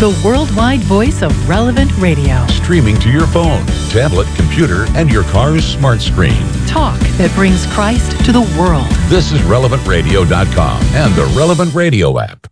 the worldwide voice of Relevant Radio. Streaming to your phone, tablet, computer, and your car's smart screen. Talk that brings Christ to the world. This is RelevantRadio.com and the Relevant Radio app.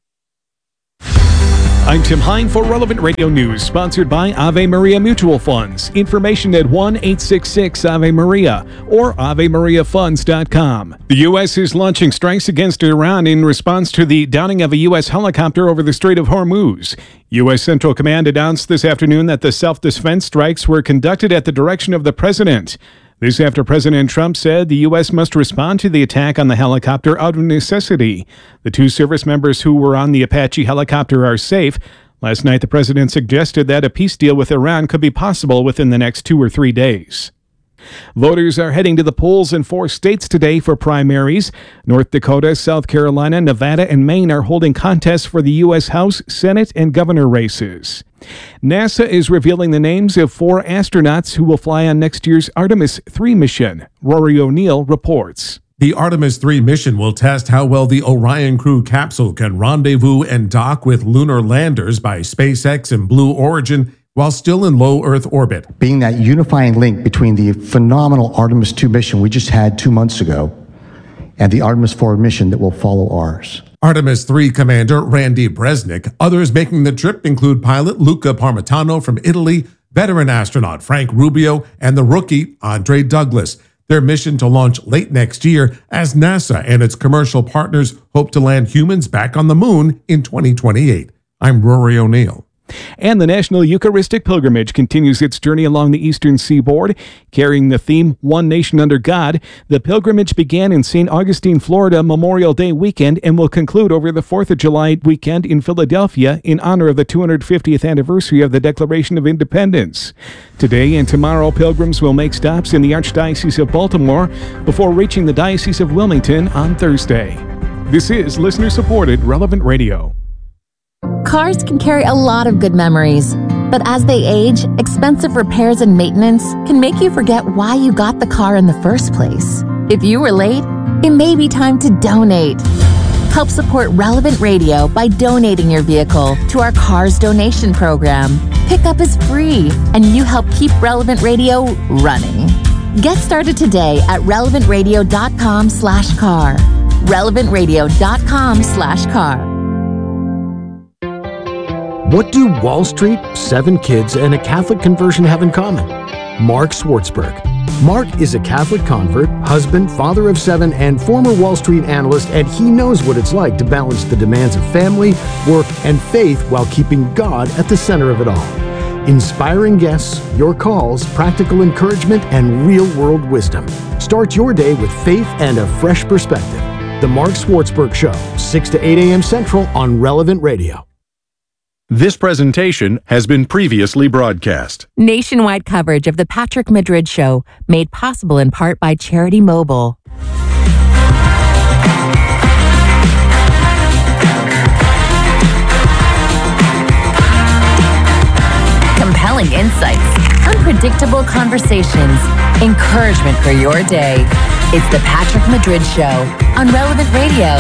I'm Tim Hine for Relevant Radio News, sponsored by Ave Maria Mutual Funds. Information at 1-866-AVE-MARIA or AveMariaFunds.com. The U.S. is launching strikes against Iran in response to the downing of a U.S. helicopter over the Strait of Hormuz. U.S. Central Command announced this afternoon that the self-defense strikes were conducted at the direction of the president. This after President Trump said the U.S. must respond to the attack on the helicopter out of necessity. The two service members who were on the Apache helicopter are safe. Last night, the president suggested that a peace deal with Iran could be possible within the next 2 or 3 days. Voters are heading to the polls in 4 states today for primaries. North Dakota, South Carolina, Nevada, and Maine are holding contests for the U.S. House, Senate, and governor races. NASA is revealing the names of 4 astronauts who will fly on next year's Artemis 3 mission. Rory O'Neill reports. The Artemis 3 mission will test how well the Orion crew capsule can rendezvous and dock with lunar landers by SpaceX and Blue Origin while still in low Earth orbit. Being that unifying link between the phenomenal Artemis 2 mission we just had 2 months ago and the Artemis 4 mission that will follow ours. Artemis 3 Commander Randy Bresnik. Others making the trip include pilot Luca Parmitano from Italy, veteran astronaut Frank Rubio, and the rookie Andre Douglas. Their mission to launch late next year as NASA and its commercial partners hope to land humans back on the moon in 2028. I'm Rory O'Neill. And the National Eucharistic Pilgrimage continues its journey along the eastern seaboard, carrying the theme, One Nation Under God. The pilgrimage began in St. Augustine, Florida, Memorial Day weekend and will conclude over the 4th of July weekend in Philadelphia in honor of the 250th anniversary of the Declaration of Independence. Today and tomorrow, pilgrims will make stops in the Archdiocese of Baltimore before reaching the Diocese of Wilmington on Thursday. This is listener-supported Relevant Radio. Cars can carry a lot of good memories, but as they age, expensive repairs and maintenance can make you forget why you got the car in the first place. If you were late, it may be time to donate. Help support Relevant Radio by donating your vehicle to our Cars Donation Program. Pickup is free, and you help keep Relevant Radio running. Get started today at relevantradio.com/car. relevantradio.com/car. What do Wall Street, 7 kids, and a Catholic conversion have in common? Mark Swartzberg. Mark is a Catholic convert, husband, father of 7, and former Wall Street analyst, and he knows what it's like to balance the demands of family, work, and faith while keeping God at the center of it all. Inspiring guests, your calls, practical encouragement, and real-world wisdom. Start your day with faith and a fresh perspective. The Mark Swartzberg Show, 6 to 8 a.m. Central on Relevant Radio. This presentation has been previously broadcast. Nationwide coverage of the Patrick Madrid Show, made possible in part by Charity Mobile. Compelling insights, unpredictable conversations, encouragement for your day. It's the Patrick Madrid Show on Relevant Radio.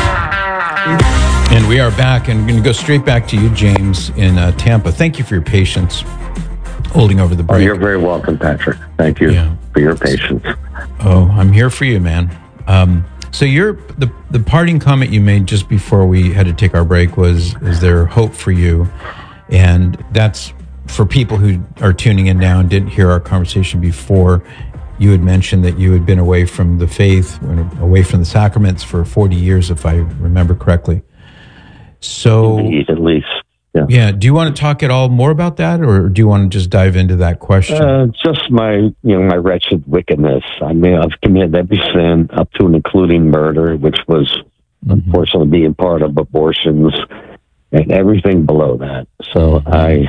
And we are back, and we're going to go straight back to you, James, in Tampa. Thank you for your patience holding over the break. Oh, you're very welcome, Patrick. Thank you for your patience. Oh, I'm here for you, man. So the parting comment you made just before we had to take our break was, is there hope for you? And that's for people who are tuning in now and didn't hear our conversation before. You had mentioned that you had been away from the faith, away from the sacraments for 40 years, if I remember correctly. So, Indeed, at least. Yeah. Do you want to talk at all more about that, or do you want to just dive into that question? Just my wretched wickedness. I mean, I've committed every sin up to and including murder, which was unfortunately being part of abortions, and everything below that. So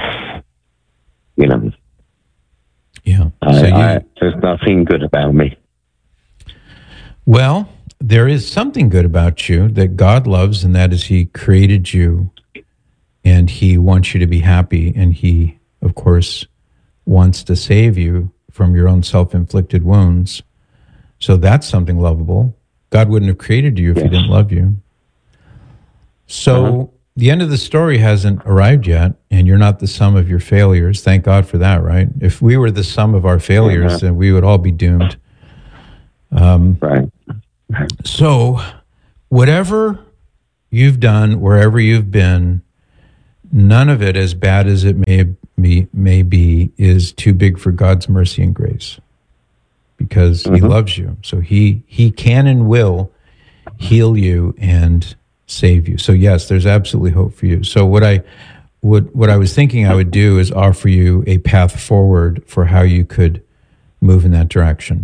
there's nothing good about me. Well, there is something good about you that God loves, and that is He created you, and He wants you to be happy, and He, of course, wants to save you from your own self-inflicted wounds. So that's something lovable. God wouldn't have created you if He didn't love you. So the end of the story hasn't arrived yet, and you're not the sum of your failures. Thank God for that, right? If we were the sum of our failures, then we would all be doomed. Right. So, whatever you've done, wherever you've been, none of it, as bad as it may be, is too big for God's mercy and grace, because He loves you. So He can and will heal you and save you. So yes, there's absolutely hope for you. So what I was thinking I would do is offer you a path forward for how you could move in that direction.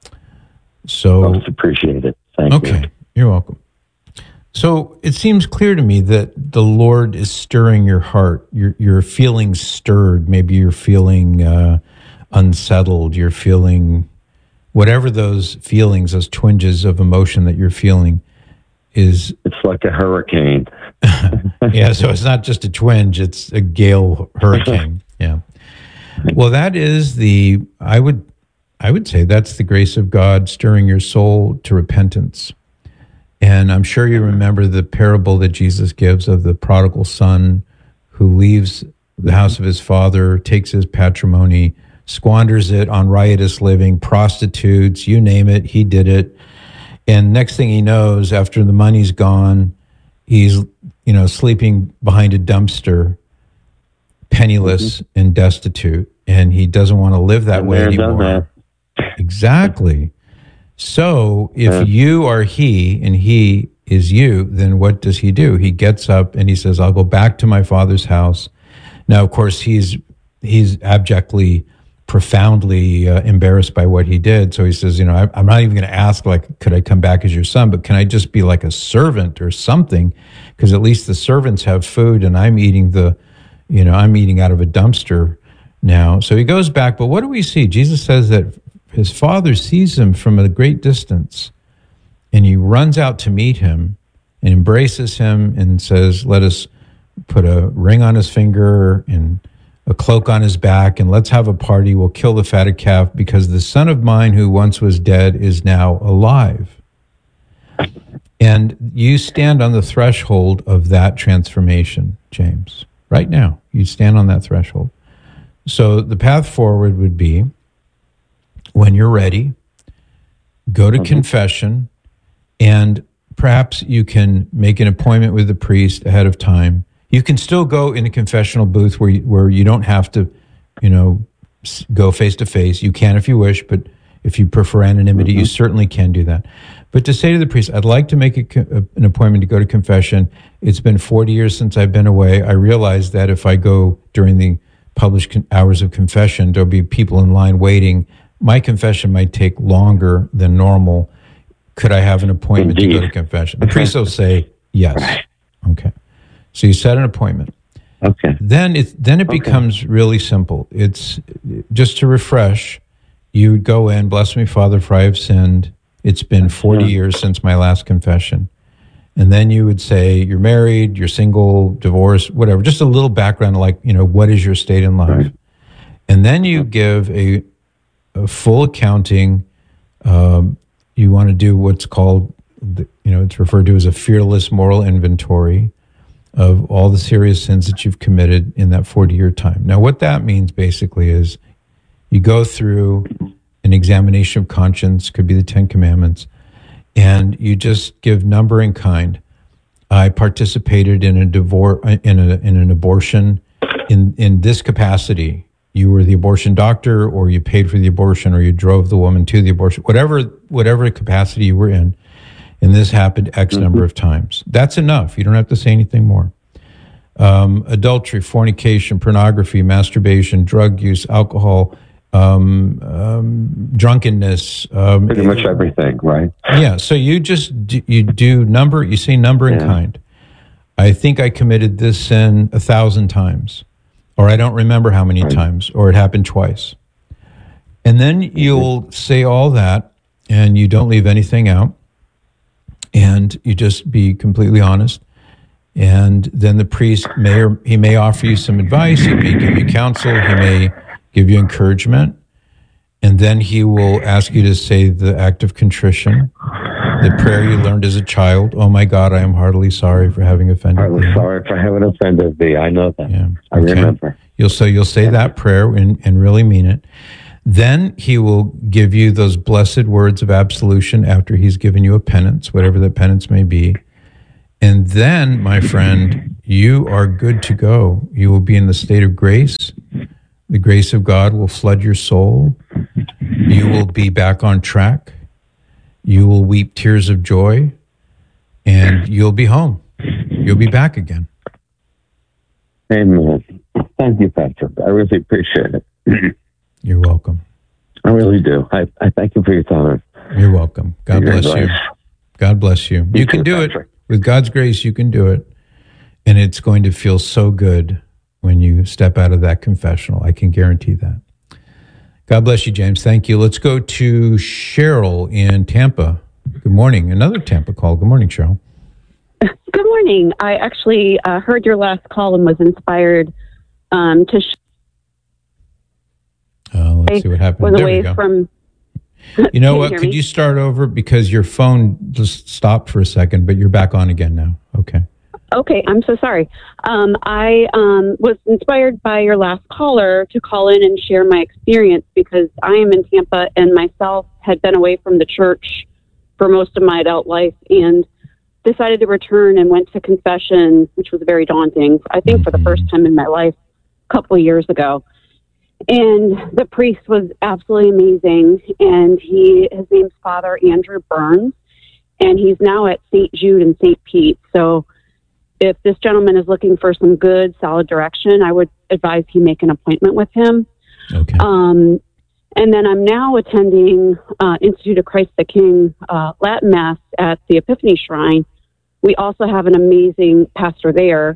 So Most appreciated. Thank you. Okay, you're welcome. So it seems clear to me that the Lord is stirring your heart. You're feeling stirred. Maybe you're feeling unsettled. You're feeling whatever those feelings, those twinges of emotion that you're feeling is. It's like a hurricane. Yeah, so it's not just a twinge, it's a gale hurricane. Yeah. Well, that is I would say that's the grace of God stirring your soul to repentance. And I'm sure you remember the parable that Jesus gives of the prodigal son who leaves the house of his father, takes his patrimony, squanders it on riotous living, prostitutes, you name it, he did it. And next thing he knows, after the money's gone, he's, sleeping behind a dumpster, penniless and destitute. And he doesn't want to live that way anymore. Exactly. So if you are he and he is you, then what does he do? He gets up and he says, I'll go back to my father's house. Now, of course, he's abjectly, profoundly embarrassed by what he did. So he says, I'm not even going to ask, could I come back as your son, but can I just be like a servant or something? Because at least the servants have food and I'm eating I'm eating out of a dumpster now. So he goes back, but what do we see? Jesus says that his father sees him from a great distance, and he runs out to meet him and embraces him and says, let us put a ring on his finger and a cloak on his back, and let's have a party. We'll kill the fatted calf, because the son of mine who once was dead is now alive. And you stand on the threshold of that transformation, James. Right now, you stand on that threshold. So the path forward would be, when you're ready, go to confession, and perhaps you can make an appointment with the priest ahead of time. You can still go in a confessional booth where you don't have to, go face to face. You can if you wish, but if you prefer anonymity, you certainly can do that. But to say to the priest, I'd like to make an appointment to go to confession. It's been 40 years since I've been away. I realize that if I go during the published hours of confession, there'll be people in line waiting. My confession might take longer than normal. Could I have an appointment to go to confession? The priest will say yes. Okay. So you set an appointment. Okay. Then it becomes really simple. It's just to refresh. You would go in, bless me, Father, for I have sinned. It's been 40 years since my last confession. And then you would say, you're married, you're single, divorced, whatever. Just a little background, what is your state in life? Right. And then you give a full accounting. You want to do what's called, it's referred to as a fearless moral inventory of all the serious sins that you've committed in that 40-year time. Now, what that means basically is you go through an examination of conscience, could be the 10 Commandments, and you just give number and kind. I participated in an abortion in this capacity. You were the abortion doctor, or you paid for the abortion, or you drove the woman to the abortion, whatever capacity you were in. And this happened X number of times. That's enough. You don't have to say anything more. Adultery, fornication, pornography, masturbation, drug use, alcohol, drunkenness. Pretty much everything, right? Yeah. So you do number, you say number and kind. I think I committed this sin 1,000 times. Or I don't remember how many times, or it happened twice. And then you'll say all that, and you don't leave anything out, and you just be completely honest. And then the priest may offer you some advice, he may give you counsel, he may give you encouragement, and then he will ask you to say the act of contrition. The prayer you learned as a child. Oh my God, I am heartily sorry for having offended Heartily thee. sorry for having offended thee. I know that. Yeah. I remember. You'll say that prayer and really mean it. Then he will give you those blessed words of absolution after he's given you a penance, whatever that penance may be. And then, my friend, you are good to go. You will be in the state of grace. The grace of God will flood your soul. You will be back on track. You will weep tears of joy, and you'll be home. You'll be back again. Amen. Thank you, Patrick. I really appreciate it. You're welcome. I really do. I thank you for your time. You're welcome. God bless you. God bless you. You can do it. With God's grace, you can do it. And it's going to feel so good when you step out of that confessional. I can guarantee that. God bless you, James. Thank you. Let's go to Cheryl in Tampa. Good morning. Another Tampa call. Good morning, Cheryl. Good morning. I actually heard your last call and was inspired to let's see what happened. There we go. From you know what? Could you start over? Because your phone just stopped for a second, but you're back on again now. Okay. Okay, I'm so sorry. I was inspired by your last caller to call in and share my experience because I am in Tampa and myself had been away from the church for most of my adult life and decided to return and went to confession, which was very daunting, I think for the first time in my life a couple of years ago. And the priest was absolutely amazing, and his name's Father Andrew Burns, and he's now at St. Jude and St. Pete. So if this gentleman is looking for some good, solid direction, I would advise he make an appointment with him. Okay. And then I'm now attending Institute of Christ the King Latin Mass at the Epiphany Shrine. We also have an amazing pastor there.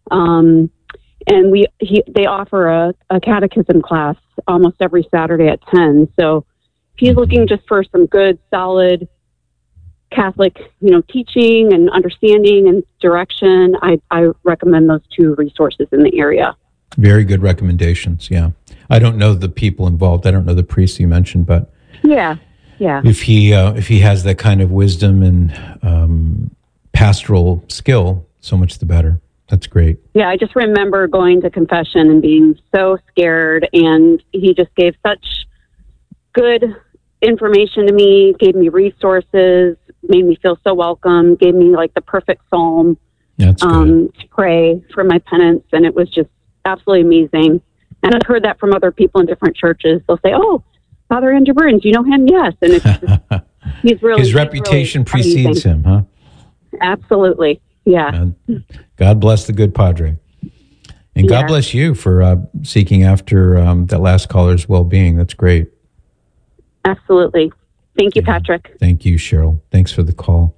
And they offer a catechism class almost every Saturday at 10. So if he's looking just for some good, solid Catholic, teaching and understanding and direction, I recommend those two resources in the area. Very good recommendations. Yeah. I don't know the people involved. I don't know the priests you mentioned, but yeah. If he has that kind of wisdom and pastoral skill, so much the better. That's great. Yeah, I just remember going to confession and being so scared, and he just gave such good information to me, gave me resources, made me feel so welcome, gave me like the perfect psalm to pray for my penance, and it was just absolutely amazing. And I've heard that from other people in different churches. They'll say, "Oh, Father Andrew Burns, you know him?" Yes, and it's just, he's really his reputation precedes him, huh? Absolutely. Yeah. God bless the good Padre. And God bless you for seeking after that last caller's well-being. That's great. Absolutely. Thank you, Patrick. Thank you, Cheryl. Thanks for the call.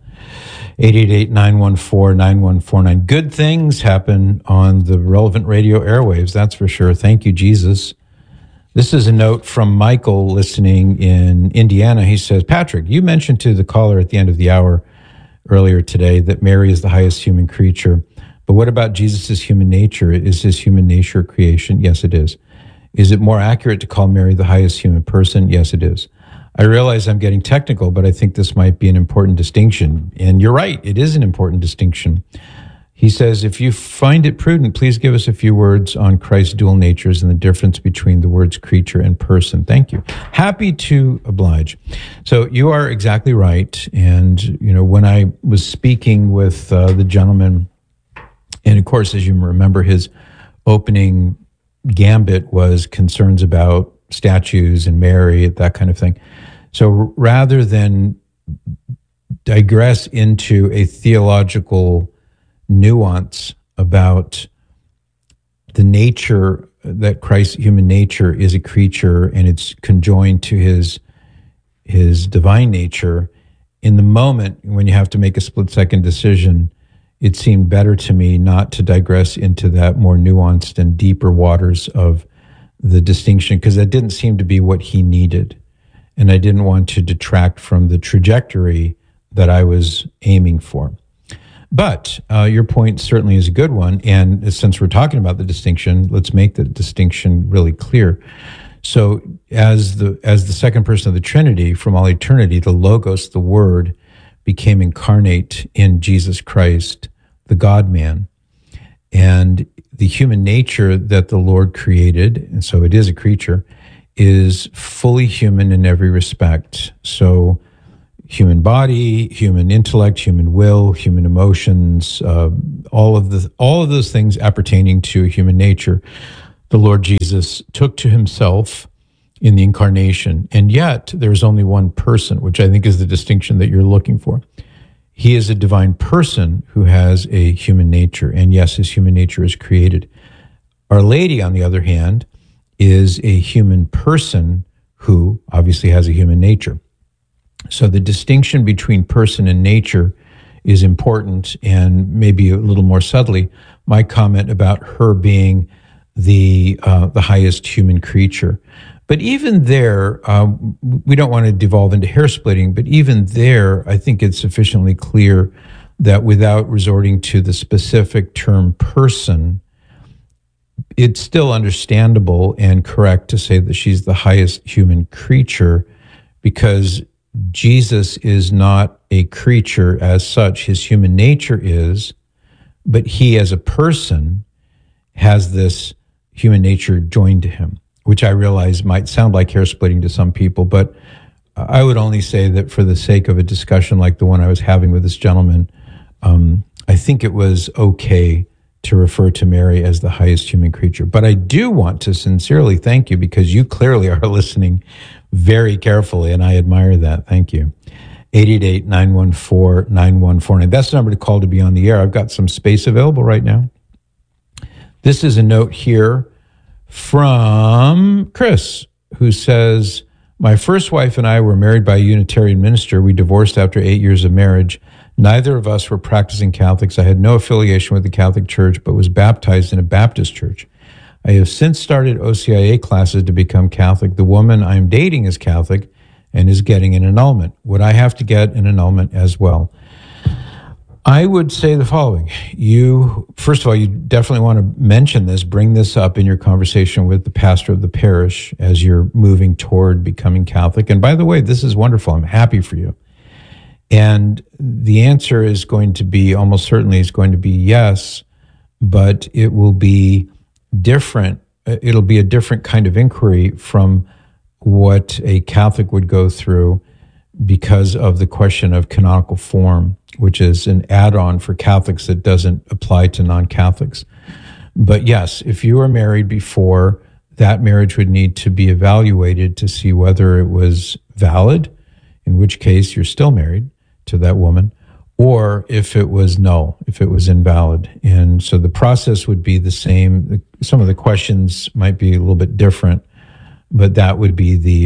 888-914-9149. Good things happen on the Relevant Radio airwaves, that's for sure. Thank you, Jesus. This is a note from Michael listening in Indiana. He says, Patrick, you mentioned to the caller at the end of the hour earlier today that Mary is the highest human creature. But what about Jesus' human nature? Is his human nature a creation? Yes, it is. Is it more accurate to call Mary the highest human person? Yes, it is. I realize I'm getting technical, but I think this might be an important distinction. And you're right, it is an important distinction. He says, if you find it prudent, please give us a few words on Christ's dual natures and the difference between the words creature and person. Thank you. Happy to oblige. So you are exactly right. And, when I was speaking with the gentleman, and of course, as you remember, his opening gambit was concerns about statues and Mary, that kind of thing. So rather than digress into a theological nuance about the nature that Christ's human nature is a creature and it's conjoined to his divine nature, in the moment when you have to make a split-second decision, it seemed better to me not to digress into that more nuanced and deeper waters of the distinction, because that didn't seem to be what he needed. And I didn't want to detract from the trajectory that I was aiming for. But your point certainly is a good one. And since we're talking about the distinction, let's make the distinction really clear. So as the second person of the Trinity from all eternity, the Logos, the Word, became incarnate in Jesus Christ, the God-man. And the human nature that the Lord created, and so it is a creature, is fully human in every respect. So human body, human intellect, human will, human emotions, all of those things appertaining to human nature, the Lord Jesus took to himself in the incarnation. And yet there's only one person, which I think is the distinction that you're looking for. He is a divine person who has a human nature. And yes, his human nature is created. Our Lady, on the other hand, is a human person who obviously has a human nature. So the distinction between person and nature is important, and maybe a little more subtly, my comment about her being the highest human creature. But even there, we don't want to devolve into hair splitting, but even there, I think it's sufficiently clear that without resorting to the specific term person, it's still understandable and correct to say that she's the highest human creature, because Jesus is not a creature as such. His human nature is, but he as a person has this human nature joined to him, which I realize might sound like hair splitting to some people, but I would only say that for the sake of a discussion like the one I was having with this gentleman, I think it was okay to refer to Mary as the highest human creature. But I do want to sincerely thank you, because you clearly are listening very carefully, and I admire that. Thank you. 888-914-9149. That's the number to call to be on the air. I've got some space available right now. This is a note here from Chris, who says, my first wife and I were married by a Unitarian minister. We divorced after 8 years of marriage. Neither of us were practicing Catholics. I had no affiliation with the Catholic Church, but was baptized in a Baptist church. I have since started OCIA classes to become Catholic. The woman I'm dating is Catholic and is getting an annulment. Would I have to get an annulment as well? I would say the following. First of all, you definitely want to mention this, bring this up in your conversation with the pastor of the parish as you're moving toward becoming Catholic. And by the way, this is wonderful. I'm happy for you. And the answer is going to be, almost certainly is going to be yes, but it will be different. It'll be a different kind of inquiry from what a Catholic would go through, because of the question of canonical form, which is an add-on for Catholics that doesn't apply to non-Catholics. But yes, if you were married before, that marriage would need to be evaluated to see whether it was valid, in which case you're still married to that woman, or if it was null, if it was invalid. And so the process would be the same. Some of the questions might be a little bit different, but that would be the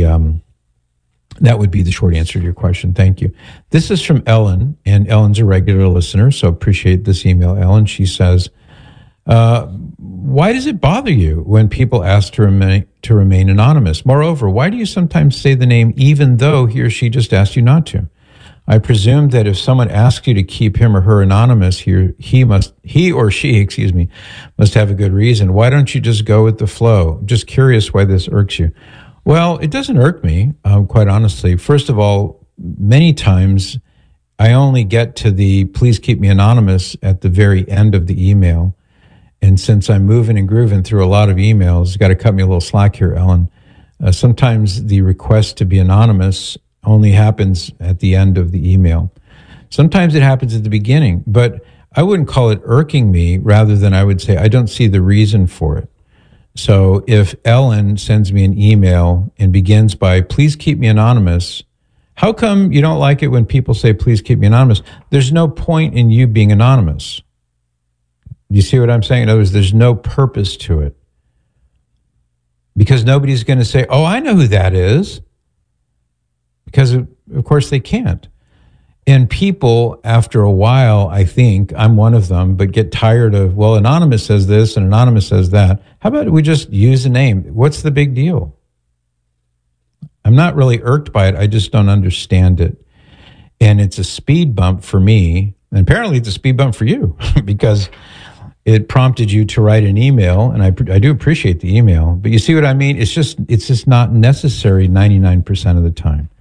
short answer to your question. Thank you. This is from Ellen, and Ellen's a regular listener, so appreciate this email, Ellen. She says, why does it bother you when people ask to remain anonymous? Moreover, why do you sometimes say the name even though he or she just asked you not to? I presume that if someone asks you to keep him or her anonymous, he or she must have a good reason. Why don't you just go with the flow? Just curious why this irks you. Well, it doesn't irk me, quite honestly. First of all, many times I only get to the please keep me anonymous at the very end of the email. And since I'm moving and grooving through a lot of emails, you got to cut me a little slack here, Ellen. Sometimes the request to be anonymous only happens at the end of the email. Sometimes it happens at the beginning, but I wouldn't call it irking me, rather than I would say I don't see the reason for it. So if Ellen sends me an email and begins by, please keep me anonymous, how come you don't like it when people say, please keep me anonymous? There's no point in you being anonymous. You see what I'm saying? In other words, there's no purpose to it. Because nobody's going to say, oh, I know who that is. Because, of course, they can't. And people, after a while, I think, I'm one of them, but get tired of, well, Anonymous says this and Anonymous says that. How about we just use a name? What's the big deal? I'm not really irked by it. I just don't understand it. And it's a speed bump for me. And apparently it's a speed bump for you because it prompted you to write an email. And I do appreciate the email. But you see what I mean? It's just not necessary 99% of the time.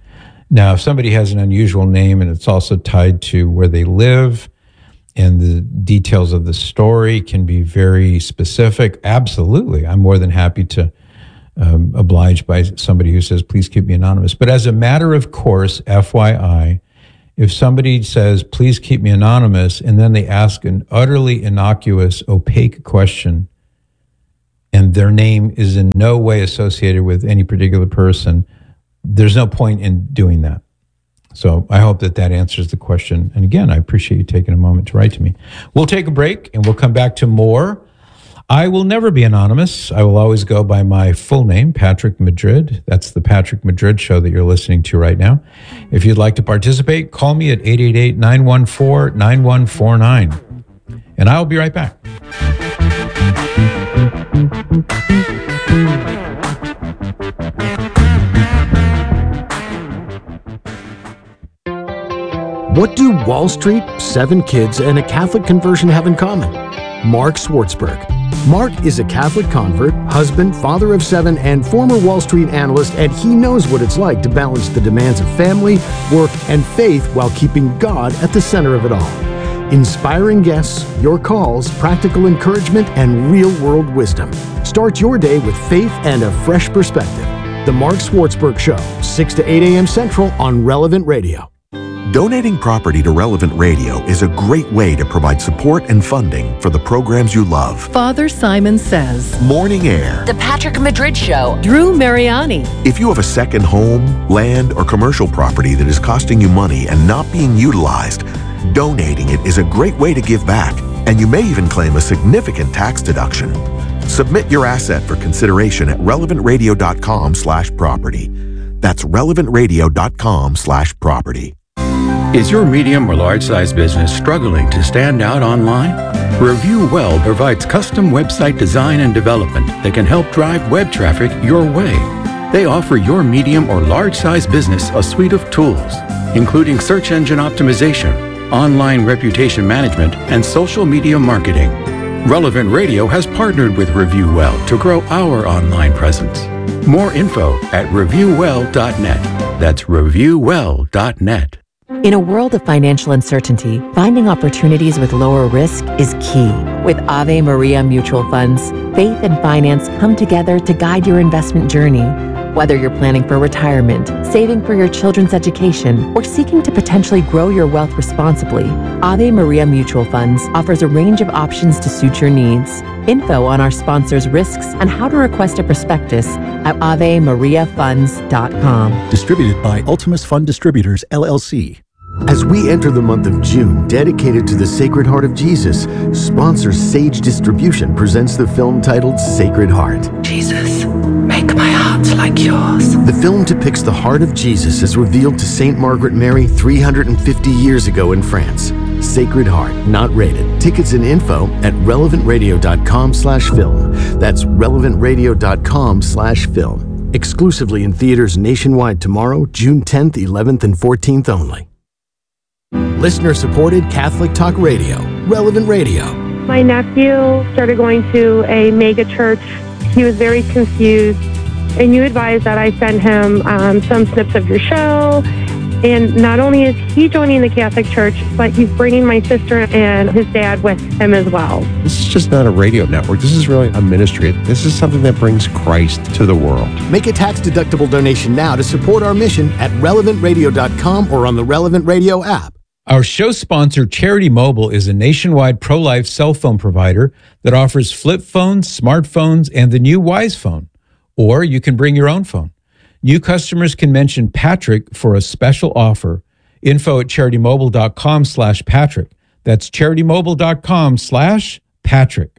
Now, if somebody has an unusual name and it's also tied to where they live and the details of the story can be very specific, absolutely. I'm more than happy to oblige by somebody who says, please keep me anonymous. But as a matter of course, FYI, if somebody says, please keep me anonymous, and then they ask an utterly innocuous, opaque question, and their name is in no way associated with any particular person, there's no point in doing that. So I hope that answers the question. And again, I appreciate you taking a moment to write to me. We'll take a break and we'll come back to more. I will never be anonymous. I will always go by my full name, Patrick Madrid. That's the Patrick Madrid Show that you're listening to right now. If you'd like to participate, call me at 888-914-9149. And I'll be right back. What do Wall Street, 7 kids, and a Catholic conversion have in common? Mark Schwartzberg. Mark is a Catholic convert, husband, father of 7, and former Wall Street analyst, and he knows what it's like to balance the demands of family, work, and faith while keeping God at the center of it all. Inspiring guests, your calls, practical encouragement, and real-world wisdom. Start your day with faith and a fresh perspective. The Mark Schwartzberg Show, 6 to 8 a.m. Central on Relevant Radio. Donating property to Relevant Radio is a great way to provide support and funding for the programs you love. Father Simon Says, Morning Air, The Patrick Madrid Show, Drew Mariani. If you have a second home, land, or commercial property that is costing you money and not being utilized, donating it is a great way to give back, and you may even claim a significant tax deduction. Submit your asset for consideration at relevantradio.com/property. That's relevantradio.com/property. Is your medium or large size business struggling to stand out online? Review Well provides custom website design and development that can help drive web traffic your way. They offer your medium or large size business a suite of tools, including search engine optimization, online reputation management, and social media marketing. Relevant Radio has partnered with Review Well to grow our online presence. More info at reviewwell.net. That's reviewwell.net. In a world of financial uncertainty, finding opportunities with lower risk is key. With Ave Maria Mutual Funds, faith and finance come together to guide your investment journey. Whether you're planning for retirement, saving for your children's education, or seeking to potentially grow your wealth responsibly, Ave Maria Mutual Funds offers a range of options to suit your needs. Info on our sponsors' risks and how to request a prospectus at AveMariaFunds.com. Distributed by Ultimus Fund Distributors, LLC. As we enter the month of June dedicated to the Sacred Heart of Jesus, sponsor Sage Distribution presents the film titled Sacred Heart. Jesus, make my heart like yours. The film depicts the heart of Jesus as revealed to St. Margaret Mary 350 years ago in France. Sacred Heart, not rated. Tickets and info at relevantradio.com/film. That's relevantradio.com/film. Exclusively in theaters nationwide tomorrow, June 10th, 11th, and 14th only. Listener-supported Catholic Talk Radio, Relevant Radio. My nephew started going to a mega church. He was very confused, and you advised that I send him some snips of your show. And not only is he joining the Catholic Church, but he's bringing my sister and his dad with him as well. This is just not a radio network. This is really a ministry. This is something that brings Christ to the world. Make a tax-deductible donation now to support our mission at relevantradio.com or on the Relevant Radio app. Our show sponsor, Charity Mobile, is a nationwide pro-life cell phone provider that offers flip phones, smartphones, and the new Wise phone. Or you can bring your own phone. New customers can mention Patrick for a special offer. Info at CharityMobile.com/Patrick. That's CharityMobile.com/Patrick.